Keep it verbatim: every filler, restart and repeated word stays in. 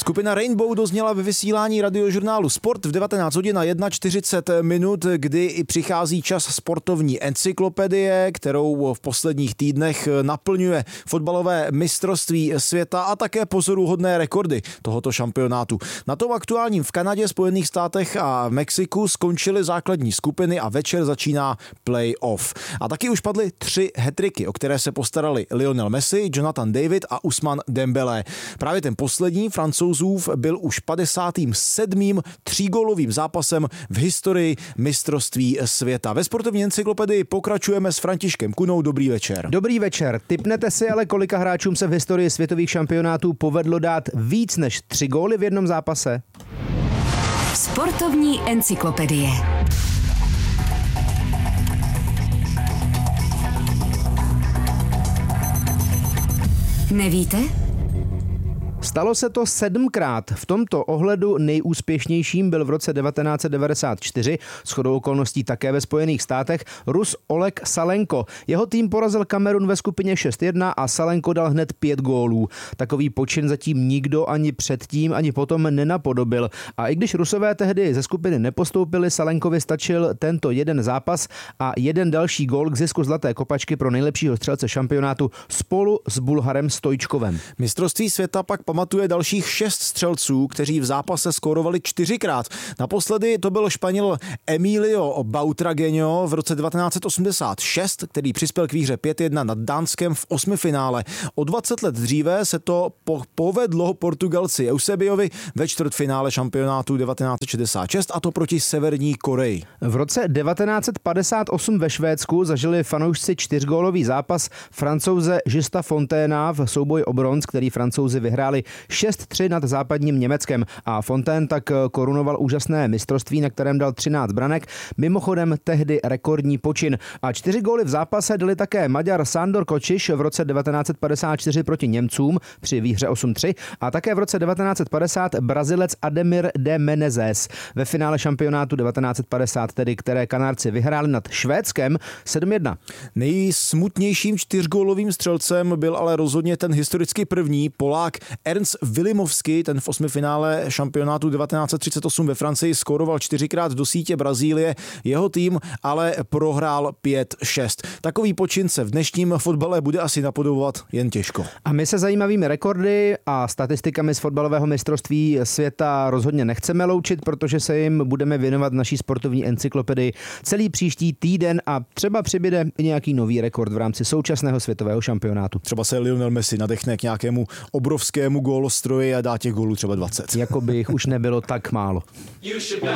Skupina Rainbow dozněla ve vysílání radiožurnálu Sport v devatenáct hodin a čtyřicet jedna minut, kdy i přichází čas sportovní encyklopedie, kterou v posledních týdnech naplňuje fotbalové mistrovství světa a také pozoruhodné rekordy tohoto šampionátu. Na tom aktuálním v Kanadě, Spojených státech a Mexiku skončily základní skupiny a večer začíná play-off. A taky už padly tři hat-tricky, o které se postarali Lionel Messi, Jonathan David a Ousmane Dembélé. Právě ten poslední Francouzův byl už padesátým sedmým třígólovým zápasem v historii mistrovství světa. Ve sportovní encyklopedii pokračujeme s Františkem Kunou. Dobrý večer. Dobrý večer. Tipnete si ale, kolika hráčům se v historii světových šampionátů povedlo dát víc než tři góly v jednom zápase? Sportovní encyklopedie. Nevíte? Stalo se to sedmkrát. V tomto ohledu nejúspěšnějším byl v roce devatenáct devadesát čtyři, shodou okolností také ve Spojených státech, Rus Oleg Salenko. Jeho tým porazil Kamerun ve skupině šest jedna a Salenko dal hned pět gólů. Takový počin zatím nikdo ani předtím, ani potom nenapodobil. A i když Rusové tehdy ze skupiny nepostoupili, Salenkovi stačil tento jeden zápas a jeden další gól k zisku zlaté kopačky pro nejlepšího střelce šampionátu spolu s Bulharem Stojčkovem. Mistrovství světa pak pamatuje dalších šest střelců, kteří v zápase skórovali čtyřikrát. Naposledy to byl Španěl Emilio Butragueño v roce devatenáct osmdesát šest, který přispěl k výhře pět jedna nad Dánskem v osmifinále. O dvacet let dříve se to po- povedlo Portugalci Eusebiovi ve čtvrtfinále šampionátu devatenáct šedesát šest, a to proti Severní Koreji. V roce devatenáct padesát osm ve Švédsku zažili fanoušci čtyřgólový zápas Francouze Justa Fontaina v souboji o bronz, který Francouzi vyhráli šest tři nad západním Německem a Fontaine tak korunoval úžasné mistrovství, na kterém dal třináct branek, mimochodem tehdy rekordní počin. A čtyři góly v zápase dali také Maďar Sándor Kocsis v roce devatenáct padesát čtyři proti Němcům při výhře osm tři a také v roce devatenáct padesát Brazilec Ademir de Menezes ve finále šampionátu devatenáct padesát, tedy které Kanárci vyhráli nad Švédskem sedm jedna. Nejsmutnějším čtyřgólovým střelcem byl ale rozhodně ten historicky první Polák Ernst Wilimovský, ten v osmifinále šampionátu devatenáct třicet osm ve Francii skóroval čtyřikrát do sítě Brazílie. Jeho tým ale prohrál pět šest. Takový počin se v dnešním fotbale bude asi napodobovat jen těžko. A my se zajímavými rekordy a statistikami z fotbalového mistrovství světa rozhodně nechceme loučit, protože se jim budeme věnovat naší sportovní encyklopedii celý příští týden a třeba přibyde nějaký nový rekord v rámci současného světového šampionátu. Třeba se Lionel Messi nadechne k nějakému obrovskému gólostroji a dá těch gólů třeba dvacet. Jako by jich už nebylo tak málo.